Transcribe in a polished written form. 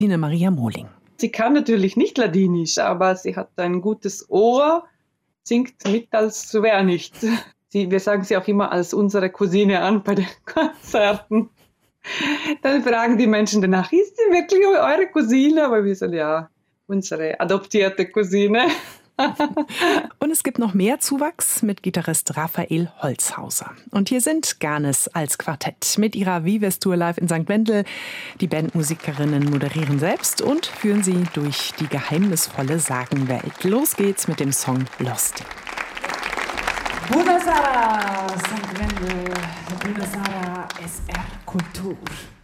Ina Maria Mohling. Sie kann natürlich nicht Ladinisch, aber sie hat ein gutes Ohr, singt mit, als wäre nichts. Wir sagen sie auch immer als unsere Cousine an bei den Konzerten. Dann fragen die Menschen danach, ist sie wirklich eure Cousine? Aber wir sagen, ja, unsere adoptierte Cousine. Und es gibt noch mehr Zuwachs mit Gitarrist Raphael Holzhauser. Und hier sind Garnes als Quartett mit ihrer Vives Tour live in St. Wendel. Die Bandmusikerinnen moderieren selbst und führen sie durch die geheimnisvolle Sagenwelt. Los geht's mit dem Song Lost. Bună seara, St. Wendel! Bună seara, SR Kultur!